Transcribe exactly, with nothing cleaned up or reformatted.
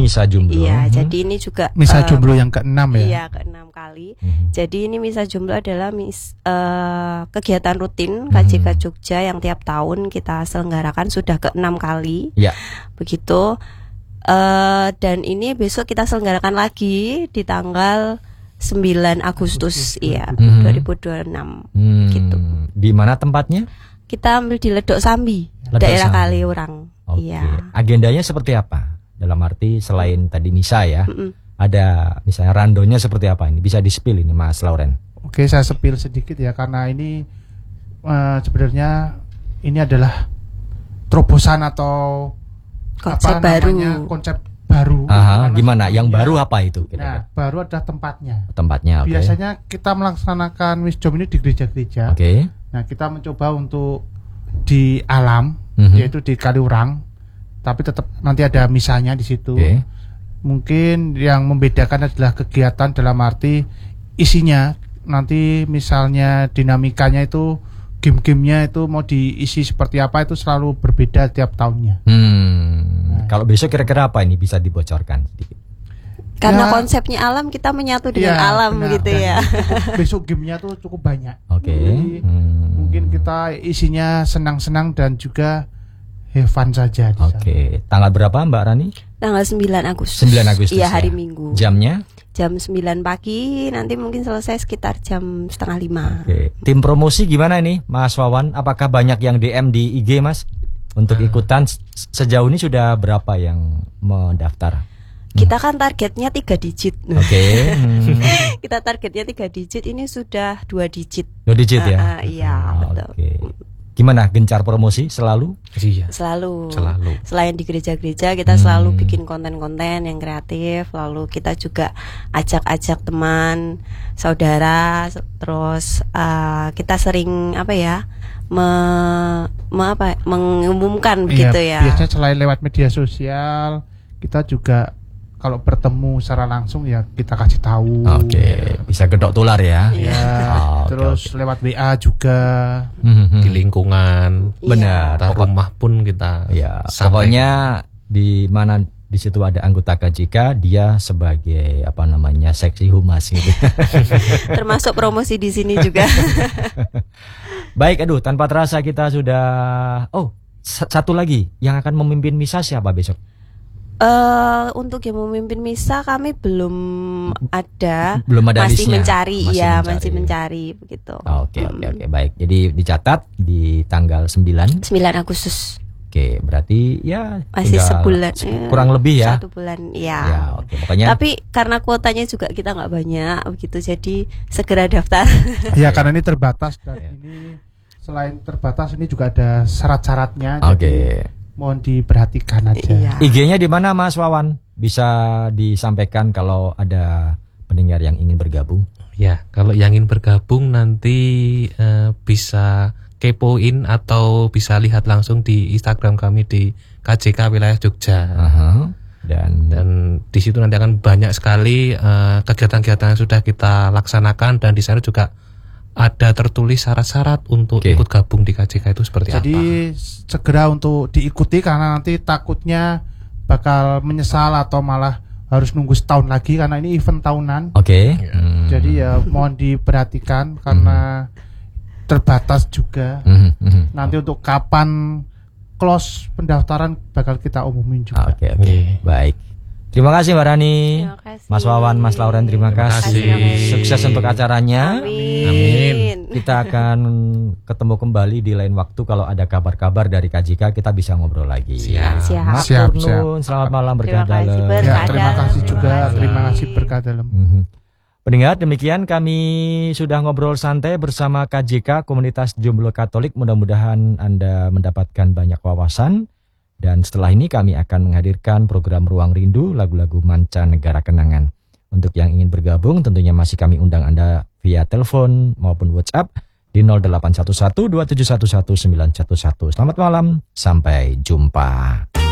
Misa Jomblo. Iya, hmm. jadi ini juga Misa uh, Jomblo yang keenam ya. Iya, keenam kali. Hmm. Jadi ini Misa Jomblo adalah mis, uh, kegiatan rutin K J K Hmm. Jogja yang tiap tahun kita selenggarakan sudah keenam kali. Ya. Begitu. Uh, dan ini besok kita selenggarakan lagi di tanggal sembilan Agustus, iya, Hmm. dua ribu dua puluh enam. Hmm. Gitu. Di mana tempatnya? Kita ambil di Ledok Sambi, Ledok daerah Sambi. Kaliurang. Oke. Iya. Agendanya seperti apa? Dalam arti selain tadi misa ya, Mm-mm. ada misalnya randonya seperti apa ini? Bisa di-spill ini Mas Lauren. Oke, saya sepil sedikit ya karena ini uh, sebenarnya ini adalah terobosan atau Konsep apa baru. namanya, konsep baru. Aha, gimana? Yang sebelumnya- baru apa itu? Nah, kira-kira? baru adalah tempatnya. Tempatnya, oke. Biasanya kita melaksanakan wisdom ini di gereja-gereja. Oke. Nah, kita mencoba untuk di alam, Mhm. yaitu di Kaliurang, tapi tetap nanti ada misanya di situ. Oke. Mungkin yang membedakan adalah kegiatan dalam arti isinya. Nanti misalnya dinamikanya itu, game-gamenya itu mau diisi seperti apa itu selalu berbeda tiap tahunnya. Hmm. Kalau besok kira-kira apa ini bisa dibocorkan sedikit? Karena Ya. konsepnya alam, kita menyatu dengan Iya, alam benar. gitu Dan ya. besok gamenya tuh cukup banyak. Oke. Jadi, Hmm. mungkin kita isinya senang-senang dan juga have fun saja di sana. Oke. Tanggal berapa Mbak Rani? Tanggal sembilan Agustus. sembilan Agustus. Iya, hari ya. Minggu. Jamnya? Jam sembilan pagi, nanti mungkin selesai sekitar jam setengah lima. Oke. Tim promosi gimana ini Mas Wawan? Apakah banyak yang D M di I G Mas? Untuk ikutan se- sejauh ini sudah berapa yang mendaftar? Kita kan targetnya tiga digit. Oke. Hmm. Kita targetnya tiga digit, ini sudah dua digit. Dua digit ya? Ah, ah, iya, Ah, betul. Oke. Gimana gencar promosi selalu? Iya. Selalu. Selalu. Selain di gereja-gereja, kita Hmm. selalu bikin konten-konten yang kreatif. Lalu kita juga ajak-ajak teman, saudara. Terus uh, kita sering apa ya, me, me apa, mengumumkan begitu ya. Biasanya selain lewat media sosial, kita juga kalau bertemu secara langsung ya kita kasih tahu. Oke. Bisa gedok tular ya? Ya, Oh, oke, terus oke. lewat W A juga. Hmm. Di lingkungan, Benar. atau Pokok- rumah pun kita Ya, sampaikan. pokoknya di mana di situ ada anggota K J K, dia sebagai apa namanya seksi humas gitu. Termasuk promosi di sini juga. Baik, aduh, tanpa terasa kita sudah. Oh, sa- satu lagi yang akan memimpin misa siapa besok? Eh untuk yang memimpin misa kami belum ada. Belum ada Masih listnya. mencari, Masih ya, mencari. masih mencari begitu. Oke, Hmm. oke, oke, baik. Jadi dicatat di tanggal sembilan. sembilan Agustus. Oke, berarti ya Masih tinggal sebulan, se- ya, kurang lebih ya. Satu bulan, ya. Ya, oke, pokoknya. Tapi karena kuotanya juga kita nggak banyak begitu, jadi segera daftar. Ya karena ini terbatas dan Ya. ini selain terbatas ini juga ada syarat-syaratnya. Oke. Jadi mohon diperhatikan aja. Iya. I G-nya di mana Mas Wawan? Bisa disampaikan kalau ada pendengar yang ingin bergabung. Ya, kalau yang ingin bergabung nanti eh, bisa kepoin atau bisa lihat langsung di Instagram kami di K J K Wilayah Jogja. Aha. Dan, Dan di situ nanti akan banyak sekali eh, kegiatan-kegiatan yang sudah kita laksanakan, dan di sana juga ada tertulis syarat-syarat untuk Oke. ikut gabung di K J K itu seperti Jadi apa. segera untuk diikuti karena nanti takutnya bakal menyesal atau malah harus nunggu setahun lagi karena ini event tahunan. Oke. Ya. Hmm. Jadi ya mohon diperhatikan karena terbatas juga. Mhm, mhm. Nanti untuk kapan close pendaftaran bakal kita umumin juga. Oke, oke. Oke. Baik. Terima kasih Mbak Rani. Terima kasih. Mas Wawan, Mas Lauren, terima, Terima kasih. kasih. Sukses untuk acaranya. Amin. Amin. Kita akan ketemu kembali di lain waktu kalau ada kabar-kabar dari K J K, kita bisa ngobrol lagi. Siap. Siap. Mas Siap, Purnun, selamat malam berkah Terima kasih, dalam. berkah Ya, terima dalam. kasih juga. Terima kasih. Terima kasih berkah dalam. Mhm. Pendengar, demikian kami sudah ngobrol santai bersama K J K, Komunitas Jomblo Katolik. Mudah-mudahan Anda mendapatkan banyak wawasan. Dan setelah ini kami akan menghadirkan program Ruang Rindu, lagu-lagu mancanegara kenangan. Untuk yang ingin bergabung, tentunya masih kami undang Anda via telepon maupun WhatsApp di nol delapan satu satu dua tujuh satu satu sembilan satu satu. Selamat malam, sampai jumpa.